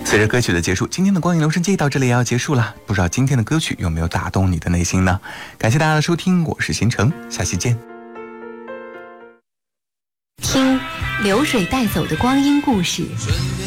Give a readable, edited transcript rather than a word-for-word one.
随着歌曲的结束，今天的光影留声机到这里也要结束了。不知道今天的歌曲有没有打动你的内心呢？感谢大家的收听，我是星辰，下期见。 听流水带走的光阴故事，